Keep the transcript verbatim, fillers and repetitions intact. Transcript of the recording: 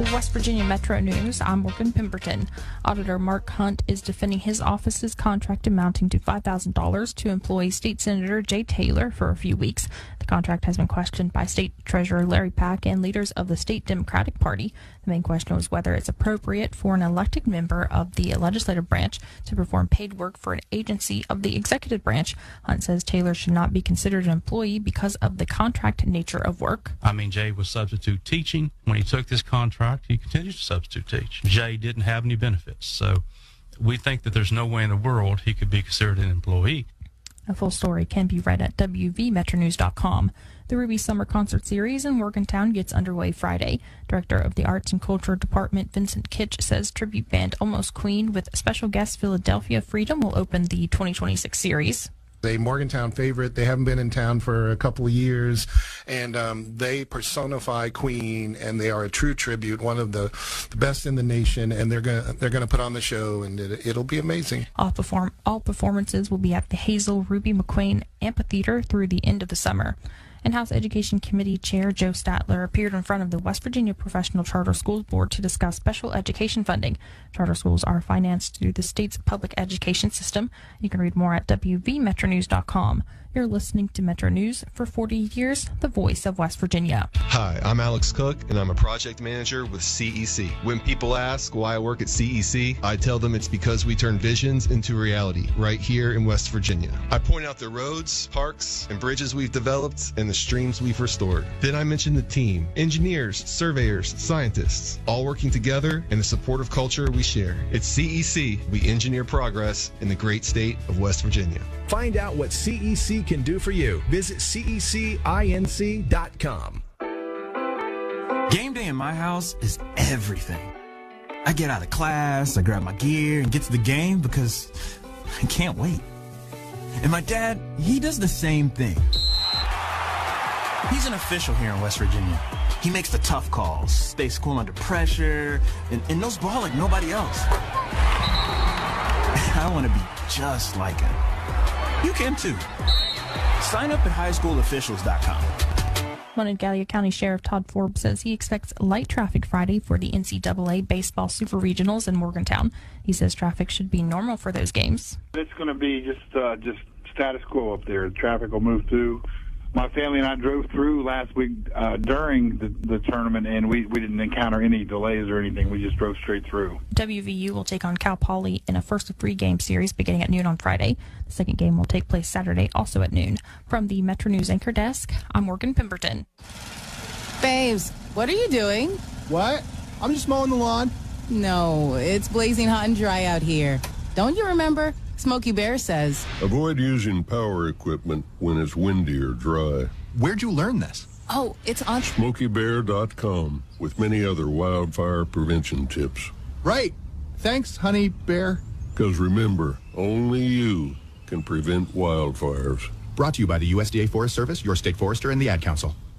West Virginia Metro News, I'm Morgan Pemberton. Auditor Mark Hunt is defending his office's contract amounting to five thousand dollars to employ State Senator Jay Taylor for a few weeks. The contract has been questioned by State Treasurer Larry Pack and leaders of the State Democratic Party. The main question was whether it's appropriate for an elected member of the legislative branch to perform paid work for an agency of the executive branch. Hunt says Taylor should not be considered an employee because of the contract nature of work. I mean, Jay was substitute teaching. When he took this contract, he continued to substitute teach. Jay didn't have any benefits, so we think that there's no way in the world he could be considered an employee. A full story can be read at w v metro news dot com. The Ruby Summer Concert Series in Morgantown gets underway Friday. Director of the Arts and Culture Department, Vincent Kitch, says tribute band Almost Queen with special guest Philadelphia Freedom will open the twenty twenty-six series. A Morgantown favorite. They haven't been in town for a couple of years, and um, they personify Queen, and they are a true tribute, one of the, the best in the nation, and they're gonna they're gonna put on the show, and it, it'll be amazing. All perform all performances will be at the Hazel Ruby McQueen Amphitheater through the end of the summer. And House Education Committee Chair Joe Statler appeared in front of the West Virginia Professional Charter Schools Board to discuss special education funding. Charter schools are financed through the state's public education system. You can read more at w v metro news dot com. You're listening to Metro News for forty years, the voice of West Virginia. Hi, I'm Alex Cook, and I'm a project manager with C E C. When people ask why I work at C E C, I tell them it's because we turn visions into reality right here in West Virginia. I point out the roads, parks, and bridges we've developed and the streams we've restored. Then I mention the team, engineers, surveyors, scientists, all working together in the supportive culture we share. At C E C, we engineer progress in the great state of West Virginia. Find out what C E C can do for you. Visit C E C inc dot com. Game day in my house is everything. I get out of class, I grab my gear, and get to the game because I can't wait. And my dad, he does the same thing. He's an official here in West Virginia. He makes the tough calls, stays cool under pressure, and, and knows ball like nobody else. I want to be just like him. You can too. Sign up at high school officials dot com. Monongalia County Sheriff Todd Forbes says he expects light traffic Friday for the N C double A baseball super regionals in Morgantown. He says traffic should be normal for those games. It's going to be just uh, just status quo up there. The traffic will move through. My family and I drove through last week uh, during the, the tournament, and we, we didn't encounter any delays or anything. We just drove straight through. W V U will take on Cal Poly in a first of three game series beginning at noon on Friday. The second game will take place Saturday, also at noon. From the Metro News Anchor Desk, I'm Morgan Pemberton. Babes, what are you doing? What? I'm just mowing the lawn. No, it's blazing hot and dry out here. Don't you remember? Smokey Bear says, avoid using power equipment when it's windy or dry. Where'd you learn this? Oh, it's on smokey bear dot com with many other wildfire prevention tips. Right. Thanks, honey bear. Because remember, only you can prevent wildfires. Brought to you by the U S D A Forest Service, your state forester, and the Ad Council.